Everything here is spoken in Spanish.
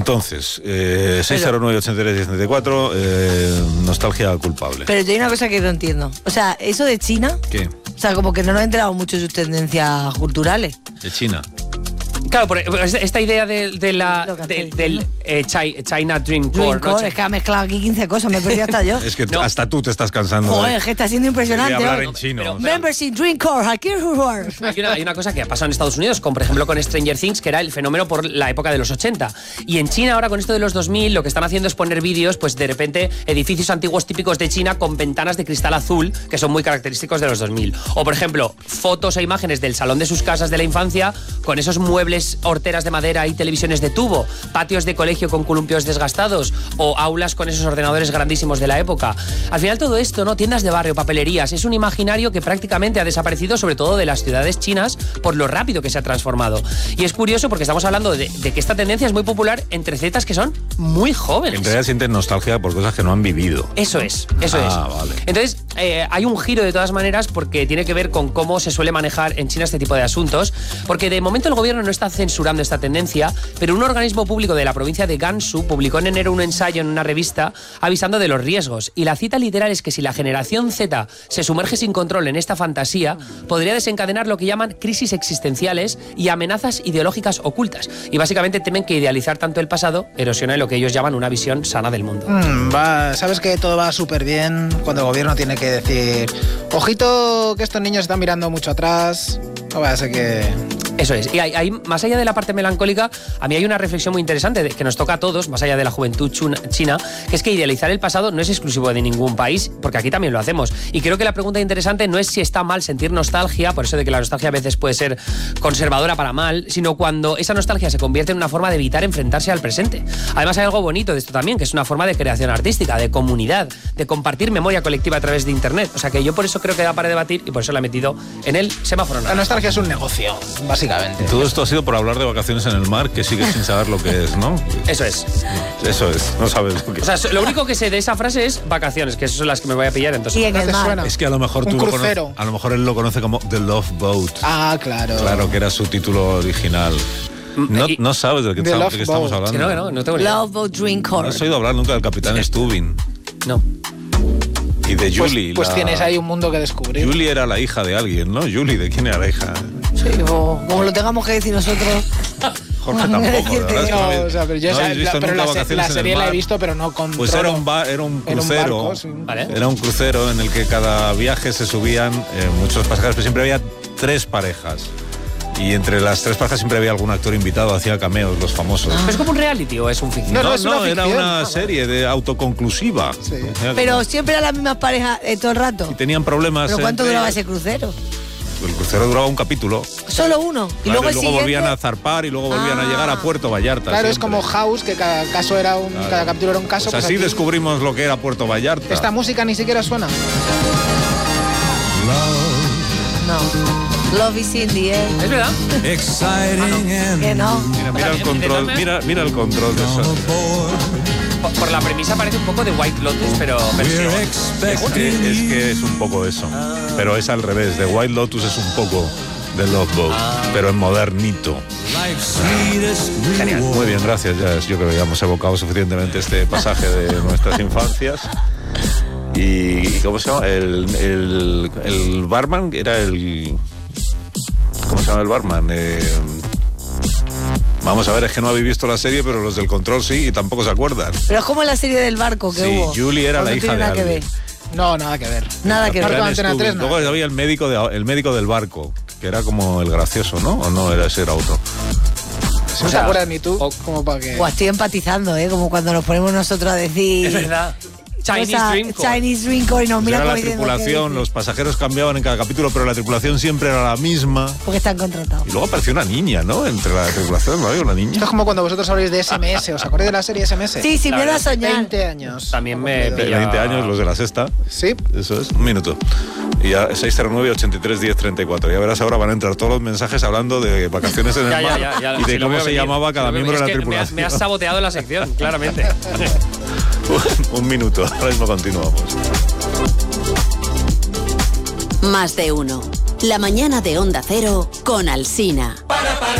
Entonces, 609-83-1034, nostalgia culpable. Pero yo hay una cosa que no entiendo. O sea, eso de China... ¿Qué? O sea, como que no nos he enterado mucho de sus tendencias culturales. De China. Claro, esta idea del China Dream Core. ¿No? Es que ha mezclado aquí 15 cosas, me he perdido hasta yo. Es que hasta tú te estás cansando. Joder, es que está siendo impresionante. De hablar en chino. Members in Dream Core, hay una cosa que ha pasado en Estados Unidos, como por ejemplo con Stranger Things, que era el fenómeno por la época de los 80. Y en China ahora con esto de los 2000 lo que están haciendo es poner vídeos, pues de repente, edificios antiguos típicos de China con ventanas de cristal azul, que son muy característicos de los 2000. O por ejemplo, fotos e imágenes del salón de sus casas de la infancia con esos muebles, horteras de madera y televisiones de tubo, patios de colegio con columpios desgastados o aulas con esos ordenadores grandísimos de la época. Al final todo esto, ¿no? Tiendas de barrio, papelerías, es un imaginario que prácticamente ha desaparecido, sobre todo de las ciudades chinas, por lo rápido que se ha transformado. Y es curioso porque estamos hablando de que esta tendencia es muy popular entre zetas que son muy jóvenes. En realidad sienten nostalgia por cosas que no han vivido. Eso es. Vale. Entonces, hay un giro de todas maneras porque tiene que ver con cómo se suele manejar en China este tipo de asuntos, porque de momento el gobierno no está censurando esta tendencia, pero un organismo público de la provincia de Gansu publicó en enero un ensayo en una revista avisando de los riesgos, y la cita literal es que si la generación Z se sumerge sin control en esta fantasía, podría desencadenar lo que llaman crisis existenciales y amenazas ideológicas ocultas, y básicamente temen que idealizar tanto el pasado erosione lo que ellos llaman una visión sana del mundo. Sabes que todo va súper bien cuando el gobierno tiene que decir, ojito que estos niños están mirando mucho atrás, no vaya a ser que... Eso es. Y hay, más allá de la parte melancólica, a mí hay una reflexión muy interesante que nos toca a todos, más allá de la juventud china, que es que idealizar el pasado no es exclusivo de ningún país, porque aquí también lo hacemos. Y creo que la pregunta interesante no es si está mal sentir nostalgia, por eso de que la nostalgia a veces puede ser conservadora para mal, sino cuando esa nostalgia se convierte en una forma de evitar enfrentarse al presente. Además hay algo bonito de esto también, que es una forma de creación artística, de comunidad, de compartir memoria colectiva a través de internet. O sea que yo por eso creo que da para debatir y por eso la he metido en el semáforo naranja. La nostalgia es un negocio, básicamente. Todo esto ha sido por hablar de vacaciones en el mar, que sigues sin saber lo que es, ¿no? Eso es. No sabes lo que es. O sea, lo único que sé de esa frase es vacaciones, que esas son las que me voy a pillar entonces. Y en el mar. Es que a lo mejor un crucero. A lo mejor él lo conoce como The Love Boat. Ah, claro. Claro, que era su título original. No sabes de qué estamos hablando. Es que no tengo ni idea. Love Boat Dream Core. No has oído hablar nunca del Capitán Stubbing. No. Y de Julie. Pues tienes ahí un mundo que descubrir. Julie era la hija de alguien, ¿no? Julie, ¿de quién era la hija? Sí, como lo tengamos que decir nosotros. Jorge tampoco, pero yo la serie la he visto, pero no con. Pues era un crucero. Barco, sí. ¿Vale? Era un crucero en el que cada viaje se subían muchos pasajeros, pero siempre había 3 parejas. Y entre las 3 parejas siempre había algún actor invitado, hacía cameos, los famosos. ¿Es como un reality o es un ficción? No, era una serie de autoconclusiva. Sí. Pero siempre eran las mismas parejas todo el rato. Y tenían problemas. ¿Pero cuánto duraba ese crucero? El crucero duraba un capítulo. Solo uno. Y Claro, luego volvían a zarpar y luego volvían a llegar a Puerto Vallarta. Claro, siempre. es como House, que cada caso era cada capítulo era un caso. Pues así aquí descubrimos lo que era Puerto Vallarta. Esta música ni siquiera suena. No. Love is in the air. ¿Es verdad? Que no. Mira el control, mira el control de eso. Por la premisa parece un poco de White Lotus, pero Es que es un poco eso. Pero es al revés. The White Lotus es un poco de Love Boat, pero en modernito. Genial. Muy bien, gracias. Yo creo que ya hemos evocado suficientemente este pasaje de nuestras infancias. Y ¿cómo se llama? El barman era el... ¿Cómo se llama el barman? Vamos a ver, es que no habéis visto la serie, pero los del control sí, y tampoco se acuerdan. Pero es como la serie del barco que hubo. Sí, Julie era la hija de alguien. No, nada que ver. Nada que ver. Antena 3, Luego había el médico del barco, que era como el gracioso, ¿no? ¿O no? Ese era otro. No te acuerdas ni tú, como para que... Estoy empatizando, como cuando nos ponemos nosotros a decir... Es verdad. Chinese Dream Core y nos mira era como la tripulación, los pasajeros cambiaban en cada capítulo, pero la tripulación siempre era la misma. Porque están contratados. Y luego apareció una niña, ¿no? Entre la tripulación, ¿no había una niña? Esto es como cuando vosotros habláis de SMS. ¿Os acordáis de la serie SMS? Sí, sin miedo a soñar. 20 años. También me De pilla... 20 años, los de la sexta. Sí. Eso es, un minuto. Y ya 609-83-1034. Ya verás, ahora van a entrar todos los mensajes hablando de vacaciones en el mar y de cómo se llamaba cada miembro de la tripulación. Me has saboteado la sección, claramente. Un minuto, ahora mismo continuamos. Más de uno. La mañana de Onda Cero con Alsina.